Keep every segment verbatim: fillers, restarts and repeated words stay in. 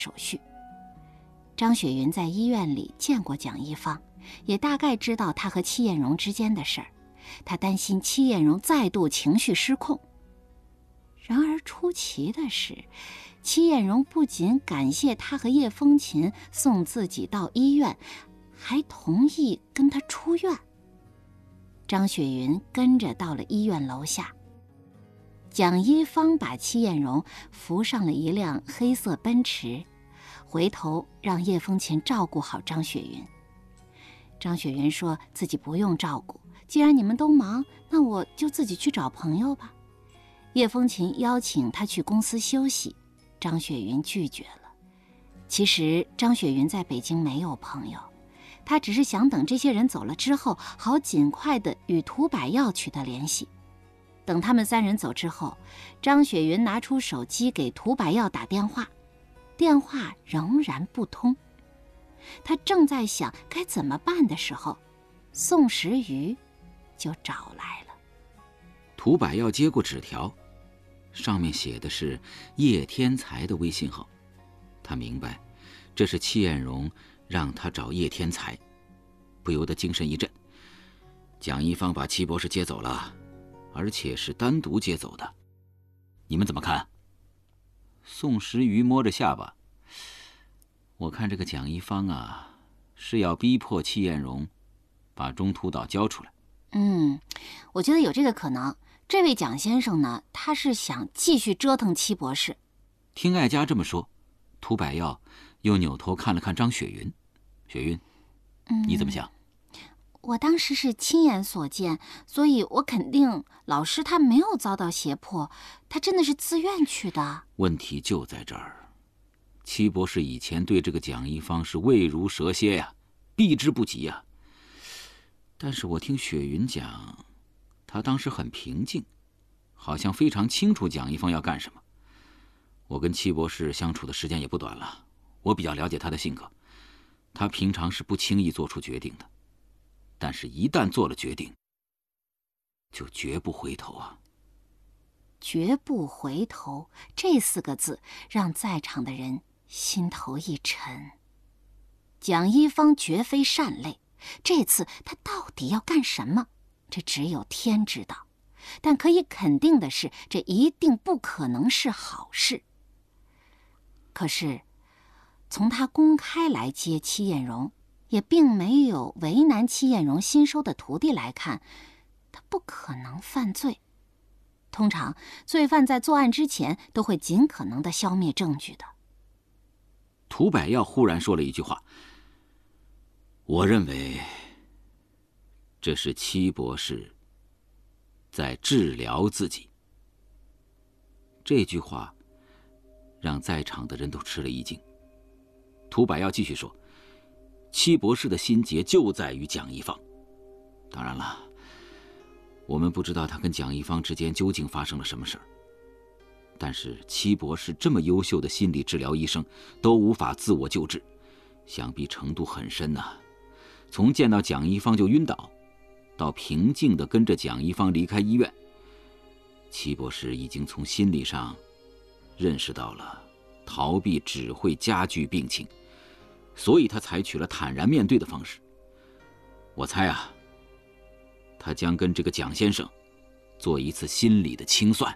手续。张雪云在医院里见过蒋一芳，也大概知道他和戚艳荣之间的事儿，他担心戚艳荣再度情绪失控。然而出奇的是，戚艳荣不仅感谢他和叶风琴送自己到医院，还同意跟他出院。张雪云跟着到了医院楼下，蒋一芳把戚艳荣扶上了一辆黑色奔驰，回头让叶风琴照顾好张雪云。张雪云说自己不用照顾，既然你们都忙，那我就自己去找朋友吧。叶风琴邀请她去公司休息，张雪云拒绝了。其实张雪云在北京没有朋友，她只是想等这些人走了之后，好尽快地与涂百耀取得联系。等他们三人走之后，张雪云拿出手机给涂百耀打电话，电话仍然不通。她正在想该怎么办的时候，宋时瑜就找来了。 涂百耀接过纸条，上面写的是叶天才的微信号。他明白这是戚艳荣让他找叶天才，不由得精神一振。蒋一芳把戚博士接走了，而且是单独接走的，你们怎么看？宋时瑜摸着下巴，我看这个蒋一芳啊，是要逼迫戚艳荣把中途岛交出来。 嗯，我觉得有这个可能。这位蒋先生呢，他是想继续折腾戚博士。 听艾佳这么说，涂百耀又扭头看了看张雪云。雪云， 嗯， 你怎么想？ 我当时是亲眼所见，所以我肯定老师他没有遭到胁迫，他真的是自愿去的。 问题就在这儿，戚博士以前对这个蒋一芳是畏如蛇蝎呀，避之不及呀。但是我听雪云讲，他当时很平静，好像非常清楚蒋一芳要干什么。我跟戚博士相处的时间也不短了，我比较了解他的性格，他平常是不轻易做出决定的，但是一旦做了决定，就绝不回头啊。 绝不回头，这四个字让在场的人心头一沉。蒋一芳绝非善类，这次他到底要干什么？这只有天知道。但可以肯定的是，这一定不可能是好事。可是，从他公开来接戚艳荣，也并没有为难戚艳荣新收的徒弟来看，他不可能犯罪。通常，罪犯在作案之前都会尽可能的消灭证据的。 涂百耀忽然说了一句话，我认为这是戚博士在治疗自己。这句话让在场的人都吃了一惊。涂百耀继续说，戚博士的心结就在于蒋一芳。当然了，我们不知道他跟蒋一芳之间究竟发生了什么事儿，但是戚博士这么优秀的心理治疗医生都无法自我救治，想必程度很深呐、啊。从见到蒋一芳就晕倒，到平静地跟着蒋一芳离开医院，戚博士已经从心理上认识到了逃避只会加剧病情，所以他采取了坦然面对的方式。我猜啊，他将跟这个蒋先生做一次心理的清算。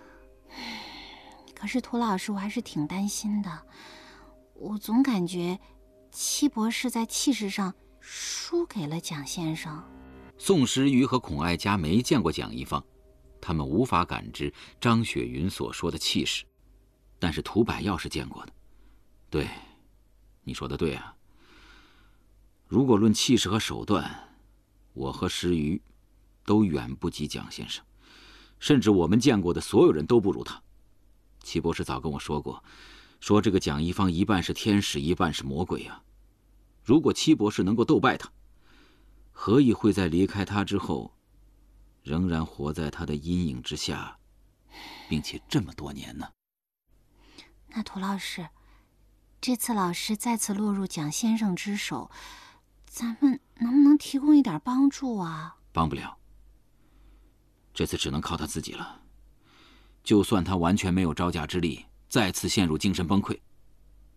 可是涂老师，我还是挺担心的。我总感觉戚博士在气势上输给了蒋先生。 宋时瑜和孔爱佳没见过蒋一芳，他们无法感知张雪云所说的气势，但是涂百耀是见过的。对，你说的对啊。如果论气势和手段，我和时瑜都远不及蒋先生，甚至我们见过的所有人都不如他。戚博士早跟我说过，说这个蒋一芳一半是天使，一半是魔鬼啊。如果戚博士能够斗败他，何以会在离开他之后仍然活在他的阴影之下，并且这么多年呢？ 那涂老师，这次老师再次落入蒋先生之手，咱们能不能提供一点帮助啊？ 帮不了，这次只能靠他自己了。就算他完全没有招架之力，再次陷入精神崩溃，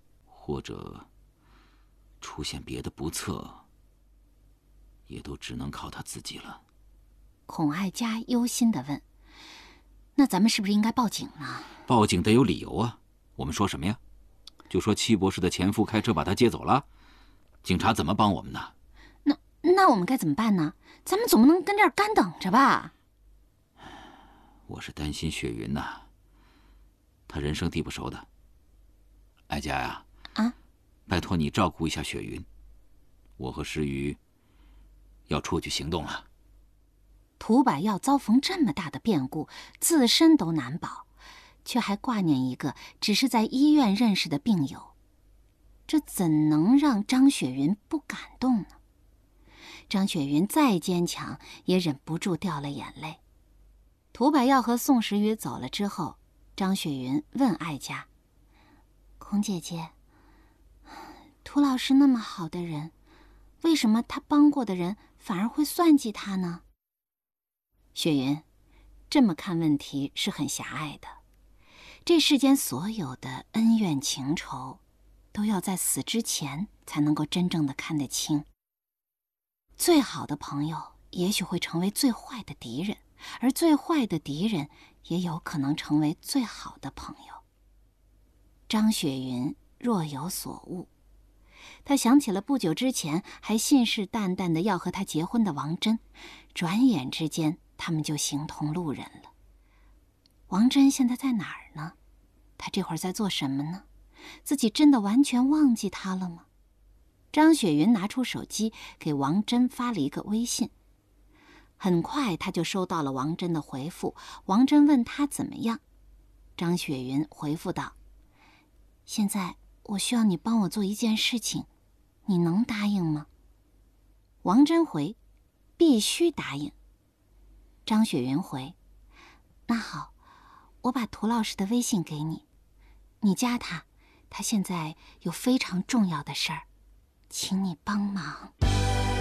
或者出现别的不测，也都只能靠他自己了。 孔爱佳忧心地问：“那咱们是不是应该报警呢？” 报警得有理由啊！我们说什么呀？就说戚博士的前夫开车把他接走了，警察怎么帮我们呢？ 那那我们该怎么办呢？咱们总不能跟这儿干等着吧？ 我是担心雪云呐，她人生地不熟的。哀家呀， 啊， 拜托你照顾一下雪云，我和石瑜要出去行动了。 涂百耀遭逢这么大的变故，自身都难保，却还挂念一个只是在医院认识的病友，这怎能让张雪云不感动呢？张雪云再坚强，也忍不住掉了眼泪。涂百耀和宋时雨走了之后，张雪云问哀家：“孔姐姐，涂老师那么好的人，为什么他帮过的人反而会算计他呢？”雪云，这么看问题是很狭隘的。这世间所有的恩怨情仇，都要在死之前才能够真正的看得清。最好的朋友也许会成为最坏的敌人，而最坏的敌人也有可能成为最好的朋友。张雪云若有所悟，她想起了不久之前还信誓旦旦的要和她结婚的王真，转眼之间他们就形同路人了。王真现在在哪儿呢？她这会儿在做什么呢？自己真的完全忘记她了吗？张雪云拿出手机给王真发了一个微信，很快她就收到了王真的回复。王真问她怎么样，张雪云回复道：“现在我需要你帮我做一件事情，你能答应吗？”王真回：“必须答应。”张雪云回：“那好，我把涂老师的微信给你，你加他，他现在有非常重要的事儿，请你帮忙。”